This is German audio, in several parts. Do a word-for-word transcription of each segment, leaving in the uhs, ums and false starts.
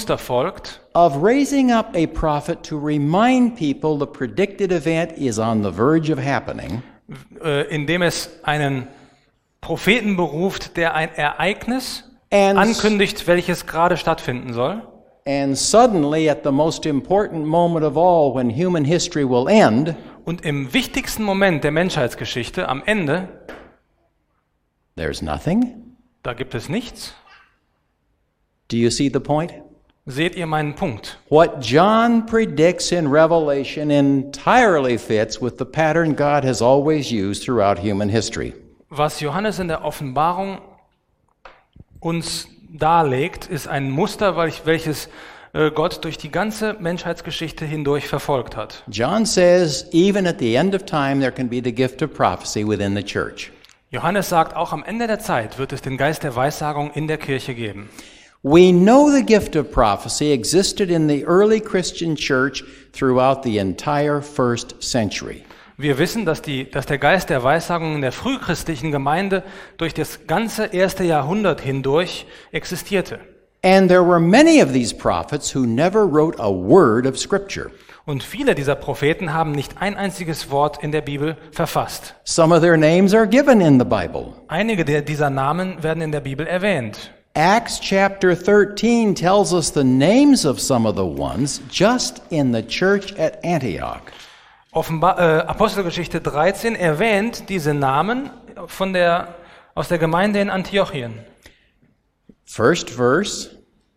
Muster folgt, of raising up a prophet to remind people the predicted event is on the verge of happening. äh, indem es einen Propheten beruft, der ein Ereignis And, ankündigt, welches gerade stattfinden soll. and suddenly, at the most important moment of all, when human history will end, Und im wichtigsten Moment der Menschheitsgeschichte, am Ende, there's nothing. da gibt es nichts. Do you see the point? Seht ihr meinen Punkt? What John predicts in Revelation entirely fits with the pattern God has always used throughout human history. Was Johannes in der Offenbarung uns darlegt, ist ein Muster, welches äh, Gott durch die ganze Menschheitsgeschichte hindurch verfolgt hat. John says, even at the end of time, there can be the gift of prophecy within the church. Johannes sagt, auch am Ende der Zeit wird es den Geist der Weissagung in der Kirche geben. We know the gift of prophecy existed in the early Christian church throughout the entire first century. Wir wissen, dass, die, dass der Geist der Weissagung in der frühchristlichen Gemeinde durch das ganze erste Jahrhundert hindurch existierte. And there were many of these prophets who never wrote a word of scripture. Und viele dieser Propheten haben nicht ein einziges Wort in der Bibel verfasst. Some of their names are given in the Bible. Einige der, dieser Namen werden in der Bibel erwähnt. Acts chapter thirteen tells us the names of some of the ones just in the church at Antioch. Offenbar, äh, Apostelgeschichte dreizehn erwähnt diese Namen von der, aus der Gemeinde in Antiochien. First verse,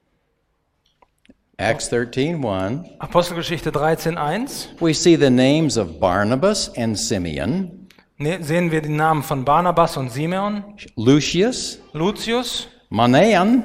Acts thirteen one. Apostelgeschichte dreizehn eins. We see the names of Barnabas and Simeon, Ne, sehen wir die Namen von Barnabas und Simeon, Lucius, Lucius Manaen,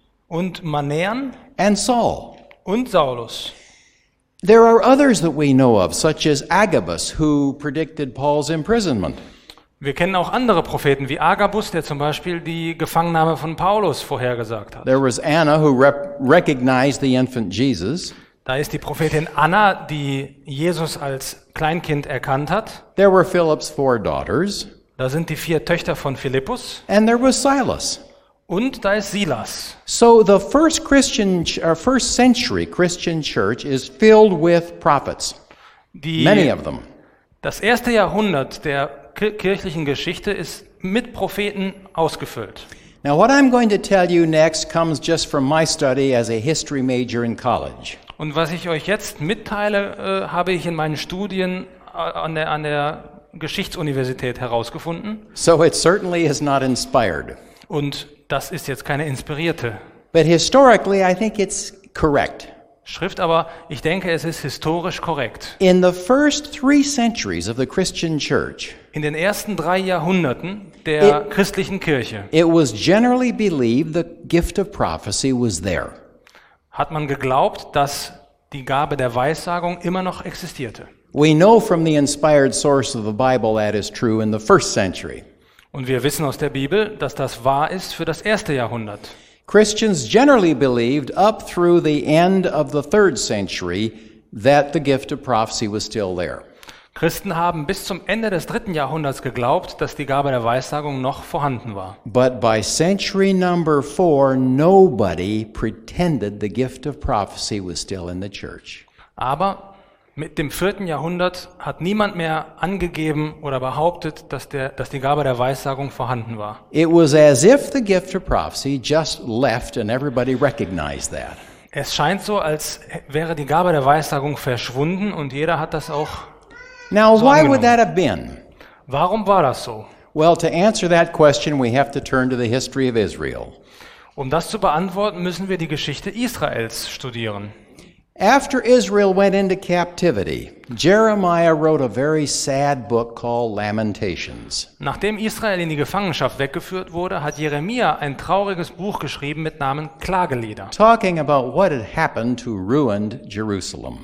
und Manean and Saul. und Saulus. There are others that we know of, such as Agabus, who predicted Paul's imprisonment. Wir kennen auch andere Propheten wie Agabus, der zum Beispiel die Gefangennahme von Paulus vorhergesagt hat. There was Anna, who rep- recognized the infant Jesus. Da ist die Prophetin Anna, die Jesus als Kleinkind erkannt hat. There were Philip's four daughters. Da sind die vier Töchter von Philippus. And there was Silas. Und da ist Silas. So the first Christian, or first century Christian church is filled with prophets, Die, many of them. Das erste Jahrhundert der ki- kirchlichen Geschichte ist mit Propheten ausgefüllt. Now what I'm going to tell you next comes just from my study as a history major in college. Und was ich euch jetzt mitteile, äh, habe ich in meinen Studien äh, an der, an der Geschichtsuniversität herausgefunden. So it certainly is not inspired. Und das ist jetzt keine inspirierte But historically, I think it's correct. Schrift, aber ich denke, es ist historisch korrekt. In the first three centuries of the Christian church, In den ersten drei Jahrhunderten der It- christlichen Kirche it was generally believed the gift of prophecy was there. hat man geglaubt, dass die Gabe der Weissagung immer noch existierte. We know from the inspired source of the Bible that is true in the first century. Und wir wissen aus der Bibel, dass das wahr ist für das erste Jahrhundert. Christians generally believed up through the end of the third century that the gift of prophecy was still there. Christen haben bis zum Ende des dritten Jahrhunderts geglaubt, dass die Gabe der Weissagung noch vorhanden war. But by century number four, nobody pretended the gift of prophecy was still in the church. Aber mit dem vierten Jahrhundert hat niemand mehr angegeben oder behauptet, dass, der, dass die Gabe der Weissagung vorhanden war. It was as if the gift of prophecy just left and everybody recognized that. Es scheint so, als wäre die Gabe der Weissagung verschwunden und jeder hat das auch. Now, So why would angenommen. that have been? Warum war das so? Well, to answer that question, we have to turn to the history of Israel. Um das zu beantworten, müssen wir die Geschichte Israels studieren. After Israel went into captivity, Jeremiah wrote a very sad book called Lamentations. Nachdem Israel in die Gefangenschaft weggeführt wurde, hat Jeremia ein trauriges Buch geschrieben mit Namen Klagelieder. Talking about what had happened to ruined Jerusalem.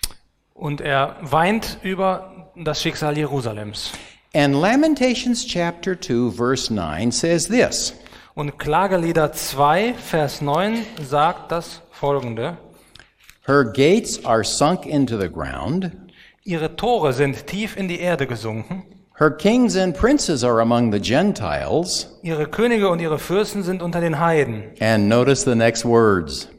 Und er weint über das Schicksal Jerusalems. And Lamentations chapter two, verse nine says this: Und Klagelieder zwei, Vers neun sagt das Folgende. Her gates are sunk into the ground, Ihre Tore sind tief in die Erde gesunken. her kings and princes are among the Gentiles. Ihre Könige und ihre Fürsten sind unter den Heiden. And notice the next words: